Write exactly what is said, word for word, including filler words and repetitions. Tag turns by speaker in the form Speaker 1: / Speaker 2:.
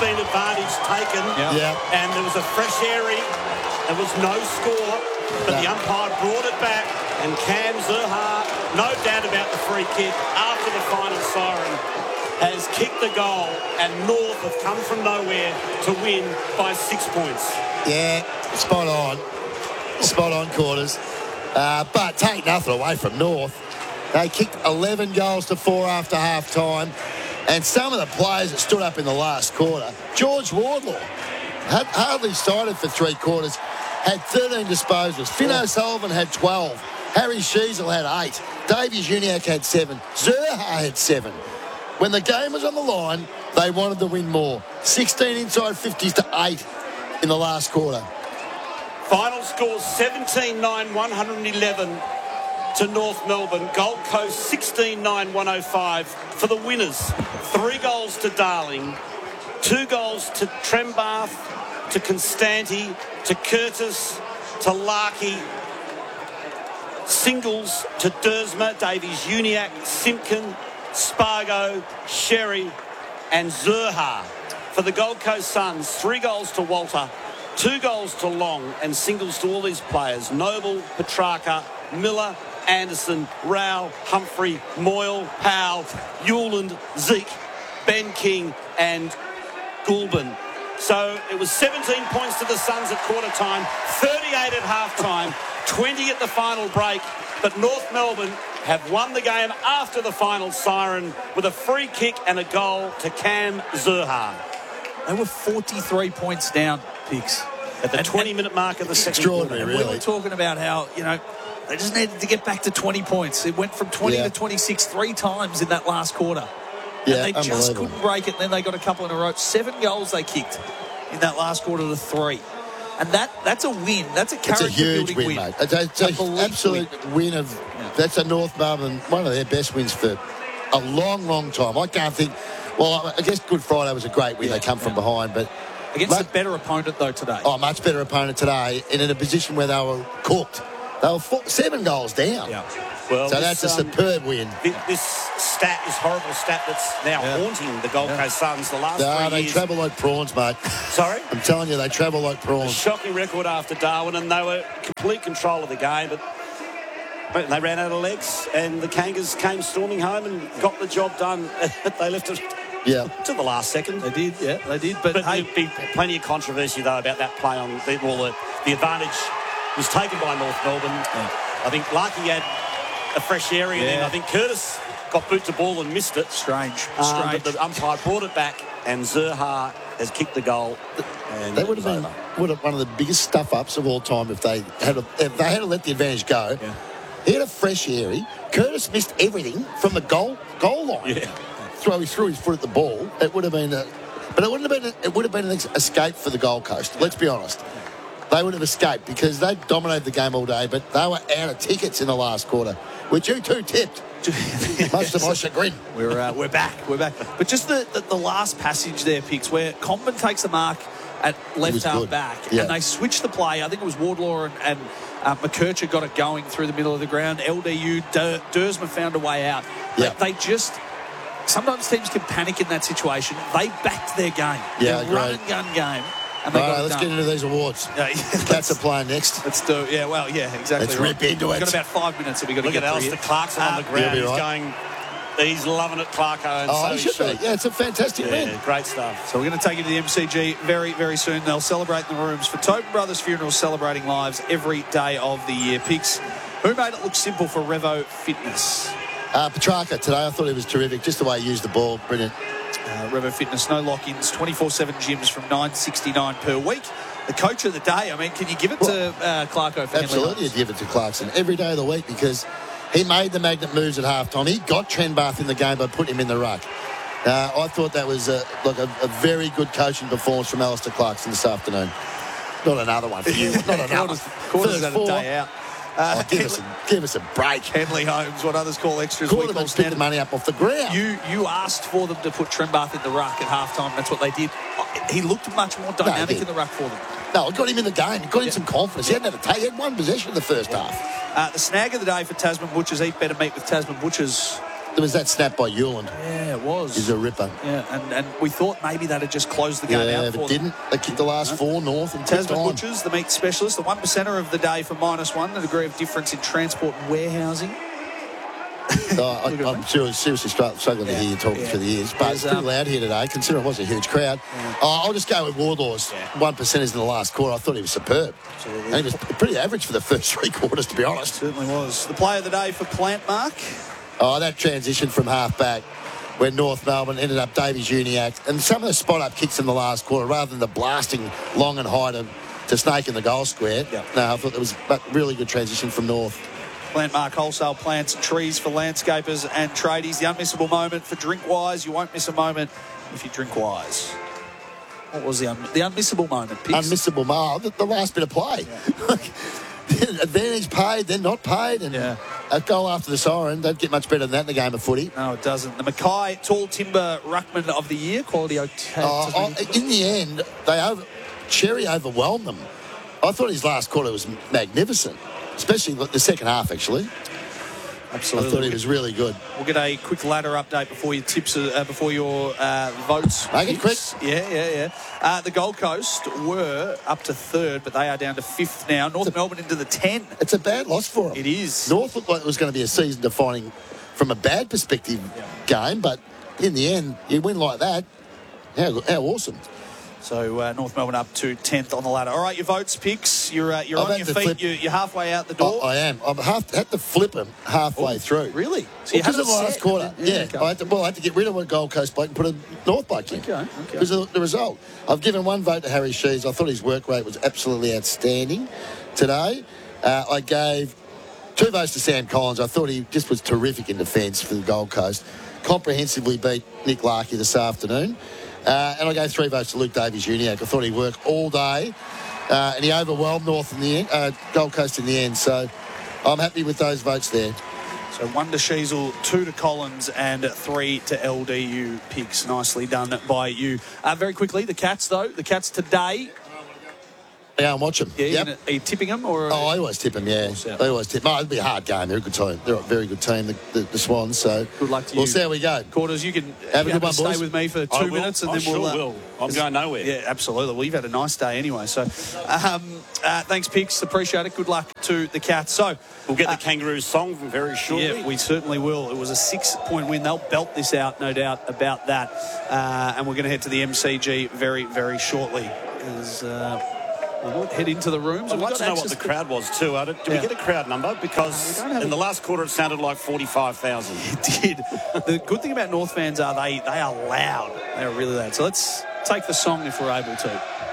Speaker 1: sixteen advantage taken.
Speaker 2: Yeah.
Speaker 3: Yeah.
Speaker 1: And there was a fresh airy. There was no score, but
Speaker 3: No.
Speaker 1: the umpire brought it back, and Cam Zurhaar, no doubt about the free kick after the final siren, has kicked the goal, and North have come from nowhere to win by six points.
Speaker 3: Yeah, spot on. Spot on, Quarters. Uh, but take nothing away from North. They kicked eleven goals to four after half-time. And some of the players that stood up in the last quarter, George Wardlaw, had hardly started for three quarters, had thirteen disposals. Finn O'Sullivan had twelve. Harry Sheasel had eight. Davies Uniacke had seven. Zurhaar had seven. When the game was on the line, they wanted to win more. sixteen inside fifties to eight in the last quarter.
Speaker 1: Final score seventeen nine one eleven to North Melbourne. Gold Coast sixteen nine one oh five for the winners. Three goals to Darling, two goals to Trembath, to Constanti, to Curtis, to Larkey, singles to Dersma, Davies Uniacke, Simpkin, Spargo, Sherry and Zurhaar. For the Gold Coast Suns, three goals to Walter, two goals to Long, and singles to all these players: Noble, Petrarca, Miller, Anderson, Rao, Humphrey, Moyle, Powell, Hewland, Zeke, Ben King and Goulburn. So it was seventeen points to the Suns at quarter time, thirty-eight at half time, twenty at the final break. But North Melbourne have won the game after the final siren with a free kick and a goal to Cam Zurhaar.
Speaker 2: They were forty-three points down, Picks.
Speaker 1: At the twenty-minute mark of the second quarter.
Speaker 3: Extraordinary,
Speaker 2: We
Speaker 3: really.
Speaker 2: were talking about how, you know, they just needed to get back to twenty points. It went from twenty
Speaker 3: Yeah.
Speaker 2: to twenty-six three times in that last quarter.
Speaker 3: Yeah,
Speaker 2: and they just
Speaker 3: unbelievable.
Speaker 2: couldn't break it. And then they got a couple in a row. Seven goals they kicked in that last quarter to three. And that that's a win. That's a
Speaker 3: It's a
Speaker 2: character
Speaker 3: huge
Speaker 2: building
Speaker 3: win,
Speaker 2: win.
Speaker 3: mate. It's, a, it's an
Speaker 2: Unbelievable
Speaker 3: absolute win of...
Speaker 2: Yeah.
Speaker 3: That's a North Melbourne, one of their best wins for a long, long time. I can't think... Well, I guess Good Friday was a great win.
Speaker 2: Yeah,
Speaker 3: They come from
Speaker 2: yeah.
Speaker 3: behind, but...
Speaker 2: Against
Speaker 3: Mate-
Speaker 2: a better opponent, though, today.
Speaker 3: Oh, much better opponent today, and in a position where they were cooked. They were four, seven goals down.
Speaker 2: Yeah.
Speaker 1: Well,
Speaker 3: So
Speaker 1: this,
Speaker 3: that's a
Speaker 1: um,
Speaker 3: superb win.
Speaker 1: thi- This stat, this horrible stat that's now
Speaker 2: Yeah.
Speaker 1: haunting the Gold
Speaker 2: Yeah.
Speaker 1: Coast Suns the last
Speaker 3: Ah,
Speaker 1: three
Speaker 3: they
Speaker 1: years.
Speaker 3: travel like prawns, mate.
Speaker 1: Sorry?
Speaker 3: I'm telling you, they travel like prawns.
Speaker 1: Shocking record after Darwin, and they were complete control of the game, but but they ran out of legs, and the Kangas came storming home and got the job done. They left it
Speaker 3: Yeah.
Speaker 1: to the last second.
Speaker 2: They did, yeah, they did. But,
Speaker 1: But
Speaker 2: hey,
Speaker 1: there'd be plenty of controversy, though, about that play on the, well, the, the advantage was taken by North Melbourne. I think Larkey had a fresh area, and
Speaker 2: Yeah.
Speaker 1: then I think Curtis got boot to ball and missed it.
Speaker 2: strange,
Speaker 1: Um,
Speaker 2: strange.
Speaker 1: but the umpire brought it back, and Zurhaar has kicked the goal. And
Speaker 3: They
Speaker 1: it
Speaker 3: would
Speaker 1: was
Speaker 3: have been
Speaker 1: over.
Speaker 3: would have one of the biggest stuff-ups of all time if they had a, if they had to let the advantage go.
Speaker 2: Yeah.
Speaker 3: He had a fresh area. Curtis missed everything from the goal goal line.
Speaker 1: Yeah.
Speaker 3: Throw he threw his foot at the ball. It would have been a, but it wouldn't have been a, it would have been an escape for the Gold Coast. Let's be honest. They would have escaped because they dominated the game all day, but they were out of tickets in the last quarter, which you two tipped. Much to my chagrin.
Speaker 2: We're uh, we're back. We're back. But just the, the, the last passage there, Picks, where Comben takes the mark at left
Speaker 3: was
Speaker 2: half
Speaker 3: good.
Speaker 2: back,
Speaker 3: Yeah.
Speaker 2: and they switch the play. I think it was Wardlaw and, and uh, McKercher got it going through the middle of the ground. L D U, Der, Dersma found a way out.
Speaker 3: Yeah.
Speaker 2: They, they just... Sometimes teams can panic in that situation. They backed their game.
Speaker 3: Yeah,
Speaker 2: Their run
Speaker 3: agreed.
Speaker 2: and gun game. And they
Speaker 3: All
Speaker 2: got
Speaker 3: right,
Speaker 2: it
Speaker 3: let's
Speaker 2: done.
Speaker 3: get into these awards.
Speaker 2: Yeah,
Speaker 3: Cats are playing next.
Speaker 2: Let's do Yeah, well, yeah, exactly.
Speaker 3: Let's
Speaker 2: right.
Speaker 3: rip into
Speaker 2: We've
Speaker 3: it.
Speaker 2: got about five minutes that we've got
Speaker 1: Look
Speaker 2: to
Speaker 1: at
Speaker 2: get through
Speaker 1: Alistair
Speaker 2: here.
Speaker 1: Clarkson on the
Speaker 2: Uh,
Speaker 1: ground.
Speaker 3: He'll be
Speaker 1: He's
Speaker 3: right.
Speaker 1: going... He's loving it, Clarko, and
Speaker 3: Oh,
Speaker 1: so
Speaker 3: he
Speaker 1: he
Speaker 3: should
Speaker 1: should.
Speaker 3: be. Yeah, it's a fantastic win.
Speaker 1: Yeah, great stuff.
Speaker 2: So we're going to take you to the M C G very, very soon. They'll celebrate in the rooms for Tobin Brothers Funerals, celebrating lives every day of the year. Picks, who made it look simple for Revo Fitness?
Speaker 3: Uh, Petrarca today, I thought he was terrific. Just the way he used the ball, brilliant.
Speaker 2: Uh, Revo Fitness, no lock-ins, twenty-four seven gyms from nine sixty-nine per week. The coach of the day, I mean, can you give it to uh, Clarko for Henley
Speaker 3: Absolutely,
Speaker 2: Holmes?
Speaker 3: you'd give it to Clarkson every day of the week because he made the magnet moves at halftime. He got Trembath in the game by putting him in the ruck. Uh, I thought that was a, like a, a very good coaching performance from Alistair Clarkson this afternoon. Not another one for you. Not another.
Speaker 2: Quarters, quarters
Speaker 3: First
Speaker 2: had a
Speaker 3: four.
Speaker 2: day out. Uh,
Speaker 3: Oh, give, us a, give us a break.
Speaker 2: Henley Holmes, what others call extras, we
Speaker 3: Quarterman
Speaker 2: call
Speaker 3: picked the
Speaker 2: standard.
Speaker 3: money up off the ground.
Speaker 2: You you asked for them to put Trembath in the ruck at halftime. That's what they did. He looked much more dynamic
Speaker 3: did.
Speaker 2: in the ruck for them.
Speaker 3: No, it got him in the game. It got him some confidence. He hadn't had a take. He had one possession in the first half.
Speaker 2: Uh, the snag of the day for Tasman Butchers, Eat Better Meat with Tasman Butchers.
Speaker 3: there was that snap by Hewland.
Speaker 2: Yeah, it was.
Speaker 3: He's a ripper.
Speaker 2: Yeah, and, and we thought maybe that had just closed the game
Speaker 3: Yeah,
Speaker 2: out.
Speaker 3: but
Speaker 2: for
Speaker 3: didn't. They kicked the last
Speaker 2: No.
Speaker 3: four North and
Speaker 2: Tasman
Speaker 3: tipped on.
Speaker 2: Butchers, the meat specialist, the one percenter of the day for minus one, the degree of difference in transport and warehousing.
Speaker 3: Oh, I, I'm seriously, seriously stru- struggling
Speaker 2: Yeah,
Speaker 3: to hear you talking
Speaker 2: yeah.
Speaker 3: through the ears. But
Speaker 2: There's,
Speaker 3: it's pretty
Speaker 2: um,
Speaker 3: loud here today, considering it was a huge crowd.
Speaker 2: Yeah.
Speaker 3: Uh, I'll just go with Wardlaw's
Speaker 2: Yeah.
Speaker 3: one percenters in the last quarter. I thought he was superb.
Speaker 2: Absolutely.
Speaker 3: And he was pretty average for the first three quarters, to be honest.
Speaker 2: Certainly was. The player of the day for Plant, Mark.
Speaker 3: Oh, that transition from half back when North Melbourne ended up Davies Uniacke, and some of the spot-up kicks in the last quarter, rather than the blasting long and high to, to snake in the goal square.
Speaker 2: Yeah.
Speaker 3: No, I thought it was a really good transition from North.
Speaker 2: Plant Mark Wholesale Plants and Trees for landscapers and tradies. The unmissable moment for Drink Wise. You won't miss a moment if you drink wise. What was the un- the unmissable moment, Pix?
Speaker 3: Unmissable mark, the, the last bit of play. Advantage paid, then not paid, and
Speaker 2: Yeah.
Speaker 3: a goal after the siren. Don't get much better than that in the game of footy.
Speaker 2: No, it doesn't. The Mackay Tall Timber Ruckman of the Year, quality hotel.
Speaker 3: Oh, oh, in the end, they over, Cherry overwhelmed them. I thought his last quarter was magnificent, especially the second half, actually.
Speaker 2: Absolutely.
Speaker 3: I thought he was really good.
Speaker 2: We'll get a quick ladder update before your tips, uh, before your uh, votes.
Speaker 3: Make it
Speaker 2: Picks. Yeah, yeah, yeah. Uh, the Gold Coast were up to third, but they are down to fifth now. North Melbourne into the ten.
Speaker 3: It's a bad loss for them.
Speaker 2: It is.
Speaker 3: North looked like it was going to be a season-defining, from a bad perspective, game, but in the end, you win like that. How, how awesome.
Speaker 2: So uh, North Melbourne up to tenth on the ladder. All right, your votes, Picks. You're uh, you're
Speaker 3: I've
Speaker 2: on
Speaker 3: had
Speaker 2: your
Speaker 3: to
Speaker 2: feet.
Speaker 3: flip-
Speaker 2: You're, you're halfway out the door.
Speaker 3: I, I am. I've half, had to flip him halfway
Speaker 2: Oh,
Speaker 3: through.
Speaker 2: Really? So
Speaker 3: Well,
Speaker 2: you had
Speaker 3: because of
Speaker 2: it
Speaker 3: the last
Speaker 2: set?
Speaker 3: quarter. Yeah,
Speaker 2: okay.
Speaker 3: I had to, well, I had to get rid of a Gold Coast bloke and put a North bloke in.
Speaker 2: Okay, okay.
Speaker 3: Because of the result. I've given one vote to Harry Shees. I thought his work rate was absolutely outstanding today. Uh, I gave two votes to Sam Collins. I thought he just was terrific in defence for the Gold Coast. Comprehensively beat Nick Larkey this afternoon. Uh, and I gave three votes to Luke Davies Uniacke. I thought he'd work all day. Uh, and he overwhelmed North in the end, uh, Gold Coast in the end. So I'm happy with those votes there.
Speaker 2: So one to Sheasel, two to Collins, and three to L D U Picks. Nicely done by you. Uh, very quickly, the Cats, though. The Cats today.
Speaker 3: Yeah, and watch them.
Speaker 2: Yeah,
Speaker 3: Yep.
Speaker 2: gonna, are you tipping them? Or
Speaker 3: Oh, I always tip them, yeah.
Speaker 2: course, yeah.
Speaker 3: I always tip. Oh, it'll be a hard game. They're a good team. They're a very good team, the, the, the Swans. So
Speaker 2: Good luck to
Speaker 3: we'll
Speaker 2: you.
Speaker 3: see how we go.
Speaker 2: Quarters, you can
Speaker 3: Have a
Speaker 2: you
Speaker 3: good one,
Speaker 2: to stay
Speaker 3: boys.
Speaker 2: with me for two
Speaker 1: I will.
Speaker 2: minutes, and
Speaker 1: I
Speaker 2: then
Speaker 1: sure
Speaker 2: we'll. Uh,
Speaker 1: will. I'm going nowhere.
Speaker 2: Yeah, absolutely. Well, you've had a nice day anyway. So, um, uh, thanks, Picks. Appreciate it. Good luck to the Cats. So,
Speaker 1: We'll get
Speaker 2: uh,
Speaker 1: the Kangaroos song very shortly.
Speaker 2: yeah, we certainly will. It was a six-point win. They'll belt this out, no doubt about that. Uh, and we're going to head to the M C G very, very shortly. As, uh, we'll head into the rooms.
Speaker 1: I'd
Speaker 2: We've
Speaker 1: like
Speaker 2: got
Speaker 1: to know what
Speaker 2: access
Speaker 1: the crowd was too. Did
Speaker 2: Yeah.
Speaker 1: we get a crowd number? Because
Speaker 2: Uh, we don't have
Speaker 1: in
Speaker 2: a-
Speaker 1: the last quarter it sounded like forty-five thousand.
Speaker 2: It did. The good thing about North fans are they they are loud. They are really loud. So let's take the song if we're able to.